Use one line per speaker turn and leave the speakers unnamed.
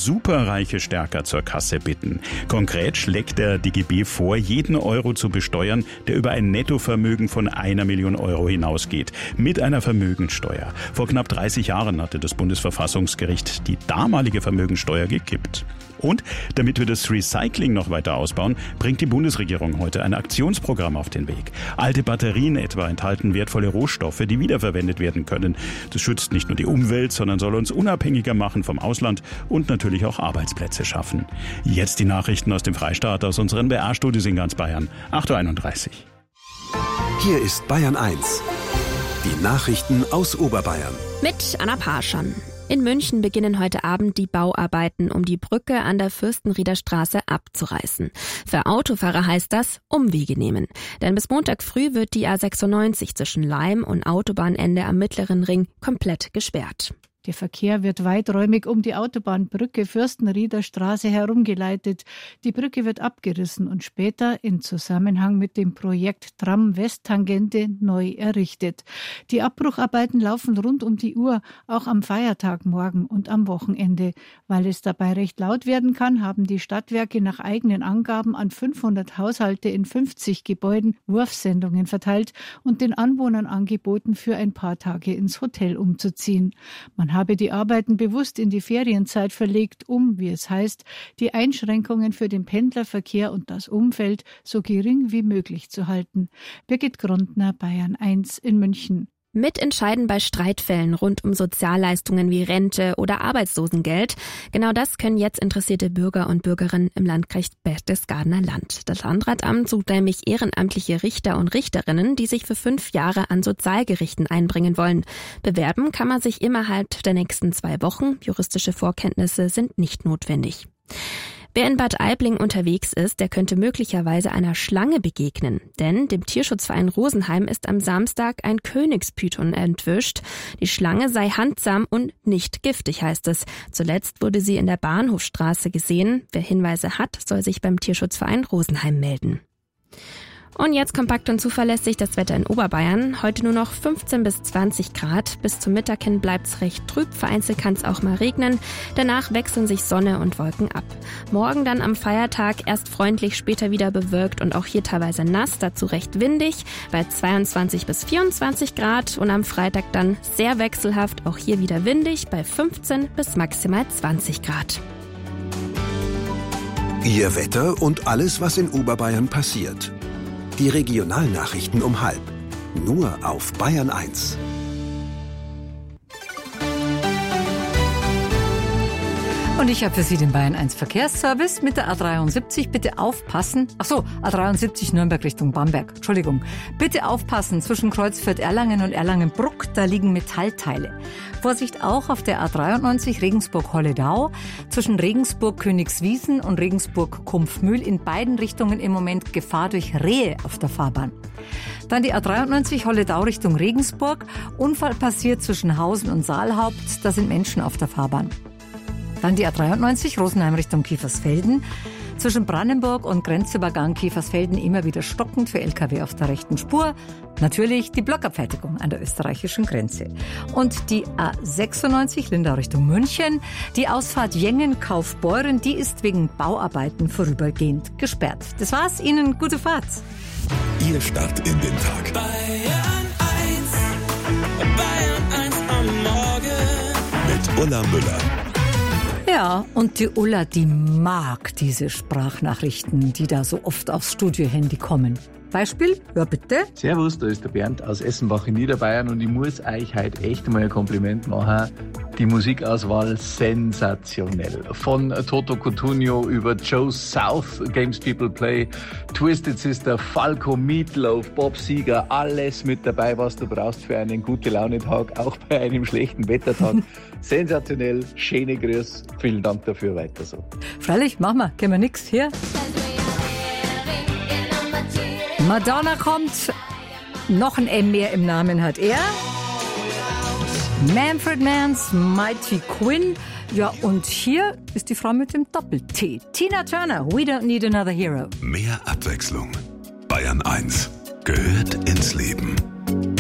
Superreiche stärker zur Kasse bitten. Konkret schlägt der DGB vor, jeden Euro zu besteuern, der über ein Nettovermögen von 1 Million Euro hinausgeht. Mit einer Vermögensteuer. Vor knapp 30 Jahren hatte das Bundesverfassungsgericht die damalige Vermögensteuer gekippt. Und damit wir das Recycling noch weiter ausbauen, bringt die Bundesregierung heute ein Aktionsprogramm auf den Weg. Alte Batterien etwa enthalten wertvolle Rohstoffe, die wiederverwendet werden können. Das schützt nicht nur die Umwelt, sondern soll uns unabhängiger machen vom Ausland und natürlich auch Arbeitsplätze schaffen. Jetzt die Nachrichten aus dem Freistaat, aus unseren BR-Studios in ganz Bayern. 8.31 Uhr.
Hier ist Bayern 1. Die Nachrichten aus Oberbayern.
Mit Anna Parschon. In München beginnen heute Abend die Bauarbeiten, um die Brücke an der Fürstenrieder Straße abzureißen. Für Autofahrer heißt das Umwege nehmen. Denn bis Montag früh wird die A96 zwischen Laim und Autobahnende am Mittleren Ring komplett gesperrt.
Der Verkehr wird weiträumig um die Autobahnbrücke Fürstenrieder Straße herumgeleitet. Die Brücke wird abgerissen und später in Zusammenhang mit dem Projekt Tram-West-Tangente neu errichtet. Die Abbrucharbeiten laufen rund um die Uhr, auch am Feiertag morgen und am Wochenende. Weil es dabei recht laut werden kann, haben die Stadtwerke nach eigenen Angaben an 500 Haushalte in 50 Gebäuden Wurfsendungen verteilt und den Anwohnern angeboten, für ein paar Tage ins Hotel umzuziehen. Man habe die Arbeiten bewusst in die Ferienzeit verlegt, um, wie es heißt, die Einschränkungen für den Pendlerverkehr und das Umfeld so gering wie möglich zu halten. Birgit Grundner, Bayern 1 in München.
Mitentscheiden bei Streitfällen rund um Sozialleistungen wie Rente oder Arbeitslosengeld. Genau das können jetzt interessierte Bürger und Bürgerinnen im Landkreis Berchtesgadener Land. Das Landratamt sucht nämlich ehrenamtliche Richter und Richterinnen, die sich für 5 Jahre an Sozialgerichten einbringen wollen. Bewerben kann man sich innerhalb der nächsten 2 Wochen. Juristische Vorkenntnisse sind nicht notwendig. Wer in Bad Aibling unterwegs ist, der könnte möglicherweise einer Schlange begegnen. Denn dem Tierschutzverein Rosenheim ist am Samstag ein Königspython entwischt. Die Schlange sei handsam und nicht giftig, heißt es. Zuletzt wurde sie in der Bahnhofstraße gesehen. Wer Hinweise hat, soll sich beim Tierschutzverein Rosenheim melden. Und jetzt kompakt und zuverlässig das Wetter in Oberbayern. Heute nur noch 15 bis 20 Grad. Bis zum Mittag hin bleibt's recht trüb. Vereinzelt kann es auch mal regnen. Danach wechseln sich Sonne und Wolken ab. Morgen dann am Feiertag erst freundlich, später wieder bewölkt und auch hier teilweise nass. Dazu recht windig bei 22 bis 24 Grad. Und am Freitag dann sehr wechselhaft. Auch hier wieder windig bei 15 bis maximal 20 Grad.
Ihr Wetter und alles, was in Oberbayern passiert. Die Regionalnachrichten um 12:30. Nur auf Bayern 1.
Und ich habe für Sie den Bayern 1 Verkehrsservice mit der A73. Bitte aufpassen. A73 Nürnberg Richtung Bamberg. Entschuldigung. Bitte aufpassen zwischen Kreuzfürth-Erlangen und Erlangen-Bruck. Da liegen Metallteile. Vorsicht auch auf der A93 Regensburg-Holledau. Zwischen Regensburg-Königswiesen und Regensburg-Kumpfmühl in beiden Richtungen im Moment Gefahr durch Rehe auf der Fahrbahn. Dann die A93 Holledau Richtung Regensburg. Unfall passiert zwischen Hausen und Saalhaupt. Da sind Menschen auf der Fahrbahn. Dann die A93 Rosenheim Richtung Kiefersfelden. Zwischen Brandenburg und Grenzübergang Kiefersfelden immer wieder stockend für LKW auf der rechten Spur. Natürlich die Blockabfertigung an der österreichischen Grenze. Und die A96 Lindau Richtung München. Die Ausfahrt Jengen-Kaufbeuren, die ist wegen Bauarbeiten vorübergehend gesperrt. Das war's. Ihnen gute Fahrt.
Ihr Start in den Tag.
Bayern 1 am Morgen.
Mit Ulla Müller.
Ja, und die Ulla, die mag diese Sprachnachrichten, die da so oft aufs Studiohandy kommen. Beispiel, ja bitte.
Servus, da ist der Bernd aus Essenbach in Niederbayern und ich muss euch heute echt mal ein Kompliment machen. Die Musikauswahl sensationell. Von Toto Cutugno über Joe South, Games People Play, Twisted Sister, Falco, Meatloaf, Bob Seger, alles mit dabei, was du brauchst für einen Gute-Laune-Tag, auch bei einem schlechten Wettertag. Sensationell, schöne Grüß, vielen Dank dafür, weiter so.
Freilich, machen wir, können wir nix hier. Madonna kommt, noch ein M mehr im Namen hat er. Manfred Mann's Mighty Quinn. Ja, und hier ist die Frau mit dem Doppel-T. Tina Turner, We Don't Need Another Hero.
Mehr Abwechslung. Bayern 1 gehört ins Leben.